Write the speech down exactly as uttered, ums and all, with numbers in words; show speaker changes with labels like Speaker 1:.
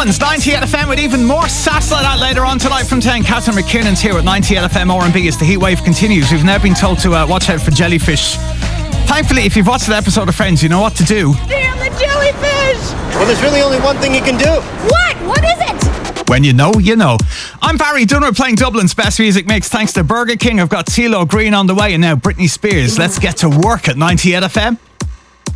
Speaker 1: Dublin's ninety-eight F M with even more sass like that later on tonight from ten. Catherine McKinnon's here with ninety-eight F M R and B as the heat wave continues. We've now been told to uh, watch out for jellyfish. Thankfully, if you've watched the episode of Friends, you know what to do.
Speaker 2: Damn the jellyfish!
Speaker 3: Well, there's really only one thing you can do.
Speaker 2: What? What is it?
Speaker 1: When you know, you know. I'm Barry Dunner playing Dublin's best music mix thanks to Burger King. I've got CeeLo Green on the way and now Britney Spears. Let's get to work at ninety-eight F M.